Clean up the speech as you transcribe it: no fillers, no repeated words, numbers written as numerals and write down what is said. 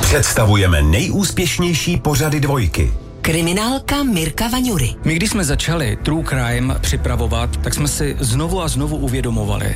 Představujeme nejúspěšnější pořady Dvojky. Kriminálka Mirka Vaňury. My když jsme začali True Crime připravovat, tak jsme si znovu a znovu uvědomovali,